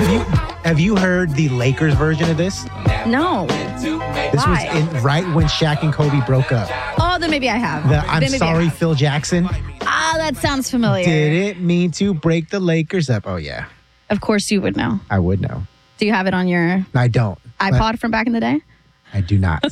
Have you heard the Lakers version of this? No. This Why? was right when Shaq and Kobe broke up. Oh, then maybe I have. I'm Then maybe I sorry, have. Phil Jackson. Ah, that sounds familiar. Didn't mean to break the Lakers up. Oh, yeah. Of course you would know. I would know. Do you have it on your I don't. iPod from back in the day? I do not.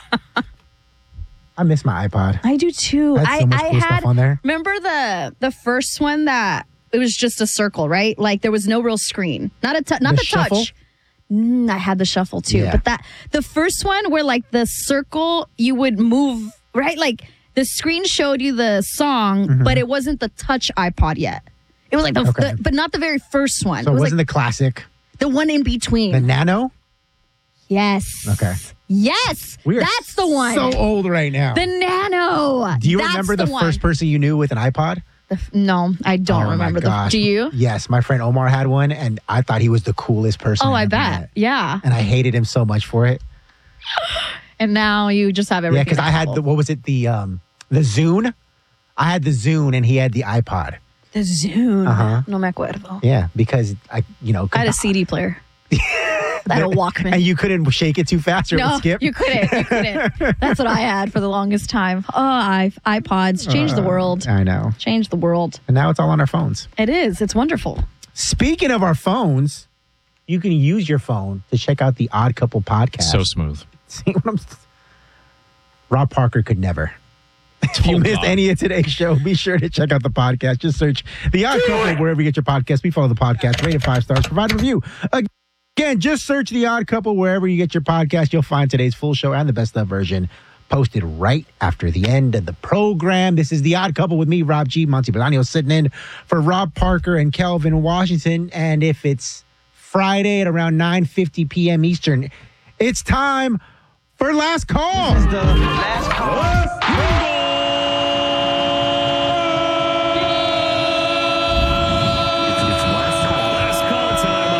I miss my iPod. I do too. I had so much cool stuff on there. Remember the first one that it was just a circle, right? Like there was no real screen, not the shuffle? touch. I had the shuffle too, Yeah. but the first one where like the circle you would move, right? Like the screen showed you the song, but it wasn't the touch iPod yet. It was like but not the very first one. So it it was wasn't like the classic. the one in between. The Nano? Yes. Okay. Yes. We are That's the one. so old right now. The Nano. Do you That's remember the one. first person you knew with an iPod? No, I don't remember. My gosh. Do you? Yes, my friend Omar had one, and I thought he was the coolest person. Oh, I ever bet. met. Yeah. And I hated him so much for it. And now you just have everything. Yeah, because I had Apple. what was it? The Zune. I had the Zune, and he had the iPod. The Zune. Uh-huh. No me acuerdo. Yeah, because I I had a CD player. I had a Walkman. and you couldn't shake it too fast or it would No, skip. you couldn't. You couldn't. That's what I had for the longest time. Oh, iPods changed the world. I know. Changed the world. And now it's all on our phones. It is. It's wonderful. Speaking of our phones, you can use your phone to check out the Odd Couple podcast. So smooth. See what I'm Rob Parker could never. If you missed any of today's show, be sure to check out the podcast. Just search The Odd Couple wherever you get your podcast. We follow the podcast. Rate it 5 stars. Provide a review. Again, just search The Odd Couple wherever you get your podcast. You'll find today's full show and the best of version posted right after the end of the program. This is The Odd Couple with me, Rob G. Monty Bolaños, sitting in for Rob Parker and Kelvin Washington. And if it's Friday at around 9:50 p.m. Eastern, it's time for Last Call. Last call.